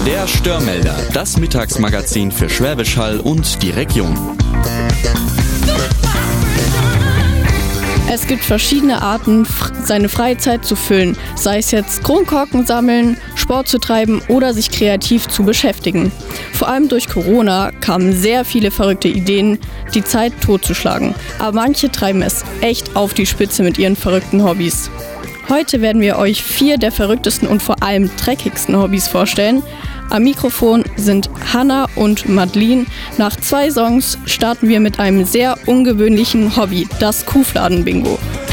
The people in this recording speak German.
Der Störmelder, das Mittagsmagazin für Schwäbisch Hall und die Region. Es gibt verschiedene Arten, seine Freizeit zu füllen, sei es jetzt Kronkorken sammeln, Sport zu treiben oder sich kreativ zu beschäftigen. Vor allem durch Corona kamen sehr viele verrückte Ideen, die Zeit totzuschlagen. Aber manche treiben es echt auf die Spitze mit ihren verrückten Hobbys. Heute werden wir euch 4 der verrücktesten und vor allem dreckigsten Hobbys vorstellen. Am Mikrofon sind Hannah und Madeline. Nach 2 Songs starten wir mit einem sehr ungewöhnlichen Hobby, das Kuhfladen-Bingo.